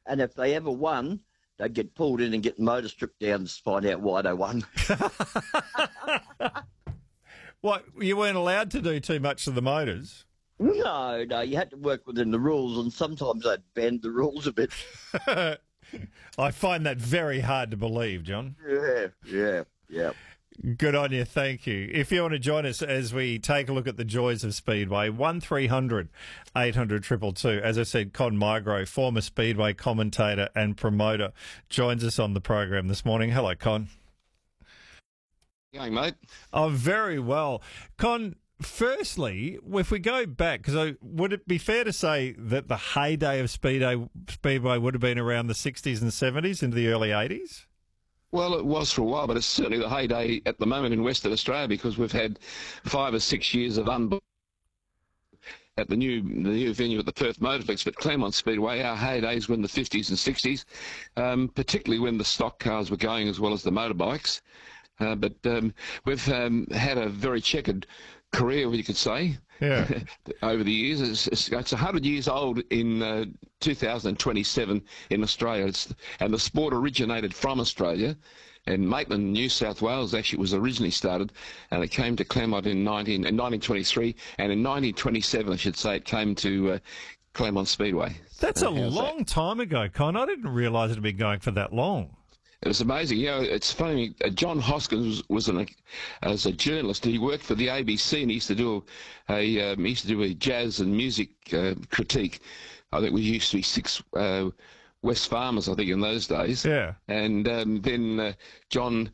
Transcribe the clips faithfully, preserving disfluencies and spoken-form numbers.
and if they ever won, they'd get pulled in and get motor stripped down to find out why they won. What, you weren't allowed to do too much to the motors? No, no, you had to work within the rules, and sometimes they'd bend the rules a bit. I find that very hard to believe, John. Yeah, yeah, yeah. Good on you, thank you. If you want to join us as we take a look at the joys of Speedway, one three hundred eight hundred two two two. As I said, Con Migro, former Speedway commentator and promoter, joins us on the program this morning. Hello, Con. Going, mate? Oh, very well. Con, firstly, if we go back, because would it be fair to say that the heyday of Speedway, Speedway would have been around the sixties and seventies into the early eighties? Well, it was for a while, but it's certainly the heyday at the moment in Western Australia because we've had five or six years of unbelievable at the new the new venue at the Perth Motorflex, but Claremont Speedway, our heydays were in the fifties and sixties, um, particularly when the stock cars were going as well as the motorbikes. Uh, but um, we've um, had a very checkered career, you could say, yeah. over the years. It's, it's, it's one hundred years old in uh, two thousand twenty-seven in Australia, it's, and the sport originated from Australia. And Maitland, New South Wales, actually was originally started, and it came to Claremont in, nineteen, in nineteen twenty-three, and in nineteen twenty-seven, I should say, it came to uh, Claremont Speedway. That's a uh, long that? time ago, Con. I didn't realise it had been going for that long. It was amazing. You know, it's funny. Uh, John Hoskins was, was an, as a journalist. He worked for the A B C, and he used to do a, a um, he used to do a jazz and music uh, critique. I think we used to be six uh, West Farmers, I think, in those days. Yeah. And um, then uh, John,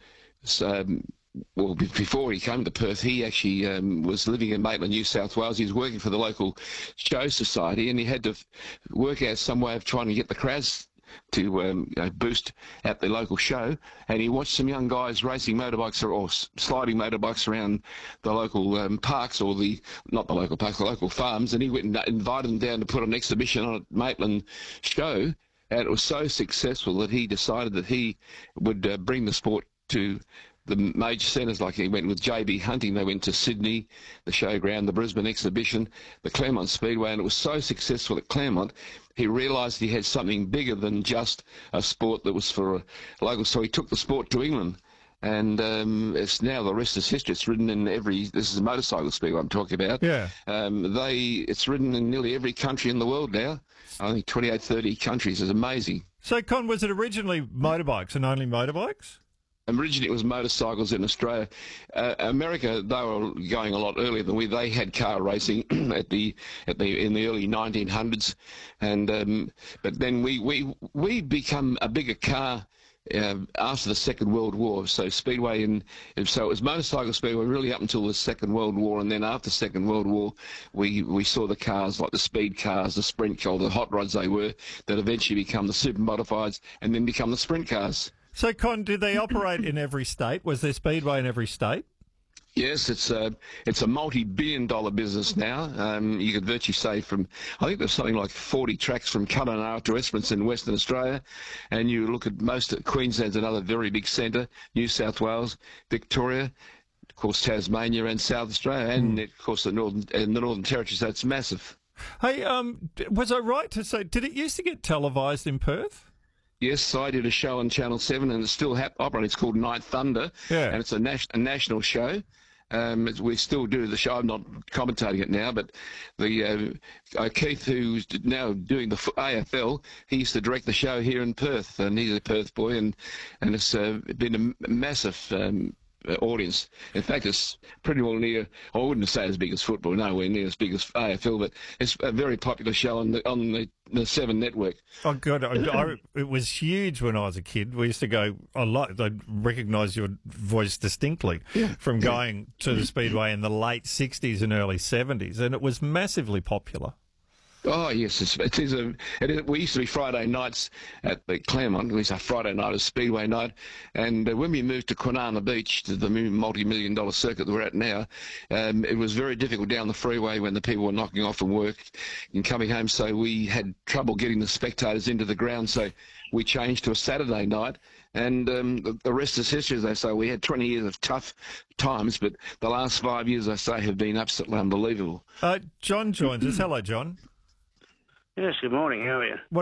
um, well, b- before he came to Perth, he actually um, was living in Maitland, New South Wales. He was working for the local show society, and he had to f- work out some way of trying to get the crowds to um, you know, boost at the local show, and he watched some young guys racing motorbikes or, or sliding motorbikes around the local um, parks, or the not the local parks, the local farms, and he went and invited them down to put an exhibition on at Maitland show, and it was so successful that he decided that he would uh, bring the sport to the major centres. Like he went with J B Hunting, they went to Sydney, the showground, the Brisbane exhibition, the Claremont Speedway, and it was so successful at Claremont, he realised he had something bigger than just a sport that was for a local. So he took the sport to England, and um, it's now the rest is history. It's ridden in every. This is a motorcycle speedway I'm talking about. Yeah. Um, they. It's ridden in nearly every country in the world now. I think twenty-eight, thirty countries. It's amazing. So, Con, was it originally motorbikes and only motorbikes? Originally, it was motorcycles in Australia. Uh, America, they were going a lot earlier than we. They had car racing at the at the in the early nineteen hundreds, and um, but then we we we become a bigger car uh, after the Second World War. So Speedway and so it was motorcycle Speedway really up until the Second World War, and then after the Second World War, we we saw the cars like the speed cars, the sprint cars, the hot rods they were, that eventually become the super modifieds, and then become the sprint cars. So, Con, did they operate in every state? Was there Speedway in every state? Yes, it's a it's a multi-billion dollar business now. Um, you could virtually say from, I think there's something like forty tracks from Kununurra to Esperance in Western Australia, and you look at most of Queensland's another very big centre, New South Wales, Victoria, of course Tasmania and South Australia, and mm. of course the Northern and the Northern Territory. So it's massive. Hey, um, was I right to say, did it used to get televised in Perth? Yes, I did a show on Channel seven, and it's still hap- operating. It's called Night Thunder, yeah. and it's a, nas- a national show. Um, we still do the show. I'm not commentating it now, but the uh, uh, Keith, who's now doing the A F L, he used to direct the show here in Perth, and he's a Perth boy, and and it's uh, been a massive um, audience. In fact, it's pretty well near. I wouldn't say as big as football, nowhere near as big as A F L, but it's a very popular show on the on the, the Seven network. Oh God, I, I, it was huge when I was a kid. We used to go a lot. I recognise your voice distinctly yeah. from going to the Speedway in the late sixties and early seventies, and it was massively popular. Oh yes, it's, it is a. It is, we used to be Friday nights at the Claremont. We used to have Friday night as Speedway night, and uh, when we moved to Kwinana Beach, to the multi-million dollar circuit that we're at now, um, it was very difficult down the freeway when the people were knocking off from work and coming home. So we had trouble getting the spectators into the ground. So we changed to a Saturday night, and um, the, the rest is history, as they say. We had twenty years of tough times, but the last five years, I say, have been absolutely unbelievable. Uh, John joins us. Hello, John. Yes, good morning. How are you? What